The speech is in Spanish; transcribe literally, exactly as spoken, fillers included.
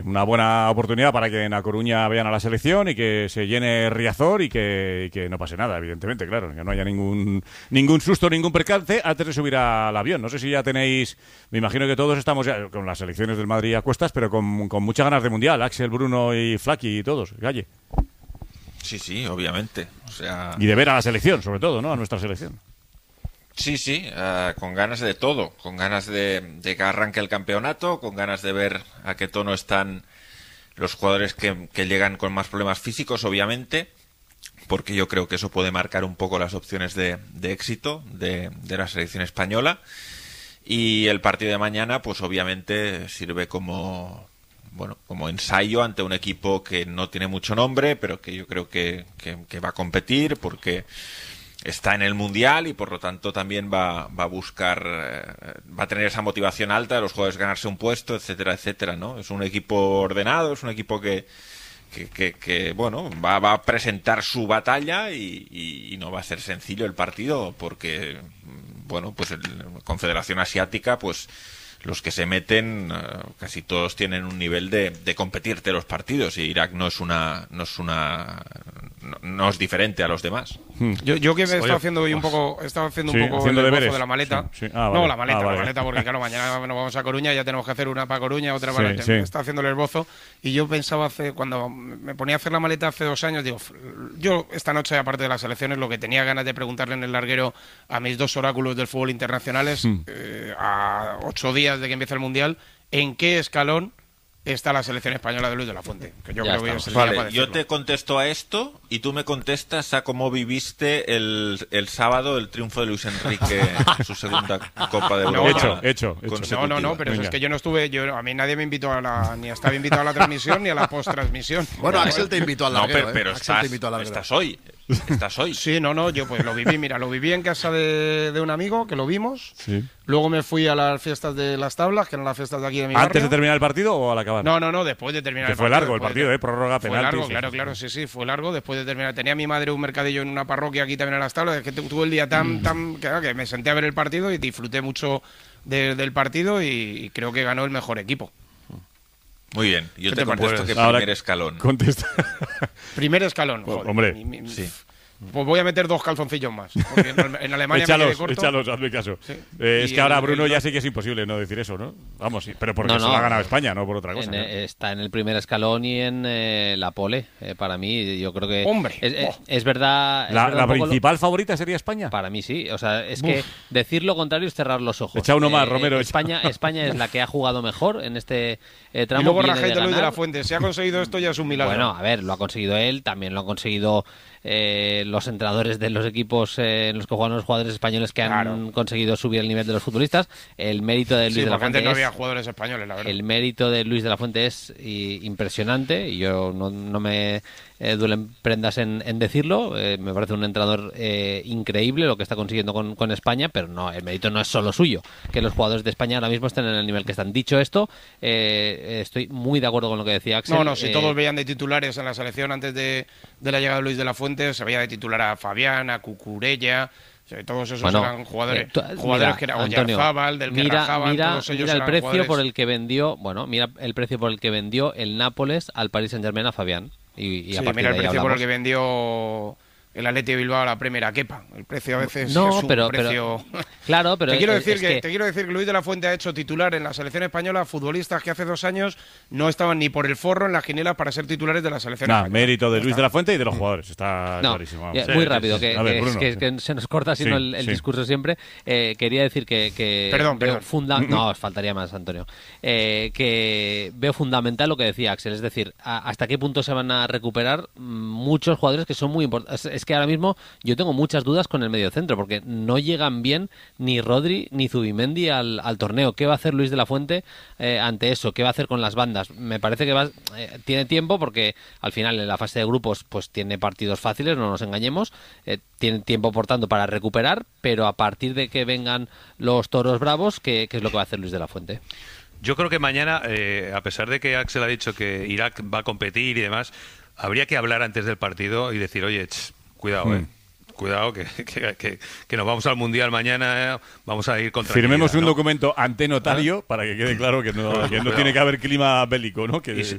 Una buena oportunidad para que en A Coruña vean a la selección y que se llene Riazor y que, y que no pase nada, evidentemente, claro, que no haya ningún ningún susto, ningún percance antes de subir al avión. No sé si ya tenéis, me imagino que todos estamos ya con las selecciones del Madrid a cuestas, pero con, con muchas ganas de Mundial, Axel, Bruno y Flaki y todos, Galle. Sí, sí, obviamente. O sea... Y de ver a la selección, sobre todo, ¿no? A nuestra selección. Sí, sí, uh, con ganas de todo, con ganas de, de que arranque el campeonato, con ganas de ver a qué tono están los jugadores que, que llegan con más problemas físicos, obviamente, porque yo creo que eso puede marcar un poco las opciones de, de éxito de, de la selección española. Y el partido de mañana, pues obviamente sirve como, bueno, como ensayo ante un equipo que no tiene mucho nombre, pero que yo creo que, que, que va a competir porque está en el Mundial y por lo tanto también va, va a buscar, eh, va a tener esa motivación alta de los jugadores ganarse un puesto, etcétera, etcétera, ¿no? Es un equipo ordenado, es un equipo que, que, que, que bueno, va, va a presentar su batalla y, y, y no va a ser sencillo el partido porque, bueno, pues la Confederación Asiática, pues los que se meten, uh, casi todos tienen un nivel de, de competirte los partidos y Irak no es una, no es una, no, no es diferente a los demás. Hmm. Yo, yo que me estaba haciendo hoy un poco, estaba haciendo sí, un poco haciendo el deberes. de la maleta. Sí, sí. Ah, vale. No, la maleta, ah, vale. la maleta, porque claro, mañana nos vamos a Coruña, ya tenemos que hacer una para Coruña, otra para... Sí, sí. Estaba haciendo el esbozo y yo pensaba, hace cuando me ponía a hacer la maleta hace dos años, digo, yo esta noche, aparte de las elecciones, lo que tenía ganas de preguntarle en el larguero a mis dos oráculos del fútbol internacionales, hmm. eh, a ocho días de que empiece el Mundial, ¿en qué escalón está la selección española de Luis de la Fuente? Que yo ya creo estamos. que vale, yo te contesto a esto y tú me contestas a cómo viviste el, el sábado el triunfo de Luis Enrique en su segunda Copa de Europa. No, hecho, hecho, hecho. No, no, no, pero es que yo no estuve, yo, a mí nadie me invitó a la, ni estaba invitado a la transmisión ni a la post-transmisión. Bueno, Axel te invitó al larguero, no, pero, pero ¿eh? estás, te invitó al larguero. estás hoy. ¿Estás hoy? Sí, no, no, yo pues lo viví, mira, lo viví en casa de, de un amigo, que lo vimos. Sí. Luego me fui a las fiestas de las tablas, que eran las fiestas de aquí de mi ¿Antes barrio. de terminar el partido o al acabar? No, no, no, después de terminar que el fue partido. largo el partido, de, ¿eh? Prórroga, fue penaltis. largo, claro, claro, sí, sí, fue largo. Después de terminar, tenía mi madre un mercadillo en una parroquia aquí también en las tablas, es que tuve el día tan, mm. tan, que, que me senté a ver el partido y disfruté mucho de, del partido y, y creo que ganó el mejor equipo. Muy bien, yo te, te contesto que Ahora primer escalón. Contesta. Primer escalón, joder, hombre, mi, mi, sí. Pues voy a meter dos calzoncillos más. Porque en Alemania échalos, me quedé corto. échalos, hazme caso. Sí. Eh, es que ahora el, Bruno el, ya sí que es imposible no decir eso, ¿no? Vamos, sí, pero porque no, se no, lo ha ganado España, no por otra cosa. En, ¿no? Está en el primer escalón y en eh, la pole. Eh, para mí, yo creo que... ¡Hombre! Es, oh. es, es verdad... Es ¿La, verdad la un poco principal lo... favorita sería España? Para mí sí. O sea, es Uf. que decir lo contrario es cerrar los ojos. Echa uno más, eh, Romero. España, España es la que ha jugado mejor en este eh, tramo. Y luego viene Rafael de Luis de ganar. la Fuente. Si ha conseguido esto ya es un milagro. Bueno, a ver, lo ha conseguido él, también lo han conseguido eh, los entrenadores de los equipos eh, en los que juegan los jugadores españoles que han claro. conseguido subir el nivel de los futbolistas. El mérito de Luis sí, de la Fuente antes no es, había jugadores españoles, la verdad. El mérito de Luis de la Fuente es y, impresionante y yo no, no me eh, duelen prendas en, en decirlo. Eh, me parece un entrenador eh, increíble lo que está consiguiendo con, con España, pero no, el mérito no es solo suyo. Que los jugadores de España ahora mismo estén en el nivel que están. Dicho esto, eh, estoy muy de acuerdo con lo que decía Axel. No, no, si eh, todos veían de titulares en la selección antes de, de la llegada de Luis de la Fuente, se veía de titular a Fabián, a Cucurella. Todos esos bueno, eran jugadores, eh, tú, jugadores mira, que eran Antonio, Oyarzabal, del que mira, rajaban, mira, todos ellos mira el eran precio jugadores... por el que vendió, bueno, mira el precio por el que vendió el Nápoles al Paris Saint-Germain a Fabián y, y sí, a partir mira el de ahí precio hablamos. por el que vendió el Atleti de Bilbao a la Premier a Kepa. El precio a veces no, es un pero, precio... Pero, claro, pero... te, quiero es, decir es que, que... te quiero decir que Luis de la Fuente ha hecho titular en la selección española futbolistas que hace dos años no estaban ni por el forro en las quinielas para ser titulares de la selección nah, española. mérito de Luis de la Fuente y de los jugadores, está no, clarísimo. Ya, sí, muy sí, rápido, sí, que, sí. Ver, que, Bruno, que, sí. que se nos corta sino sí, el, el sí. discurso siempre. Eh, quería decir que... que perdón, veo perdón. Funda... No, os faltaría más, Antonio. Eh, que veo fundamental lo que decía Axel, es decir, a, hasta qué punto se van a recuperar muchos jugadores que son muy importantes. Es, es que ahora mismo yo tengo muchas dudas con el mediocentro, porque no llegan bien ni Rodri ni Zubimendi al, al torneo. ¿Qué va a hacer Luis de la Fuente eh, ante eso? ¿Qué va a hacer con las bandas? Me parece que va, eh, tiene tiempo, porque al final en la fase de grupos pues tiene partidos fáciles, no nos engañemos, eh, tiene tiempo por tanto para recuperar, pero a partir de que vengan los toros bravos, ¿qué, qué es lo que va a hacer Luis de la Fuente? Yo creo que mañana, eh, a pesar de que Axel ha dicho que Irak va a competir y demás, habría que hablar antes del partido y decir, oye, ch, cuidado, mm. eh cuidado, que, que, que, que nos vamos al Mundial mañana, eh, vamos a ir contra Firmemos un ¿no? documento ante notario para que quede claro que no, que no tiene que haber clima bélico, ¿no? Que, Y,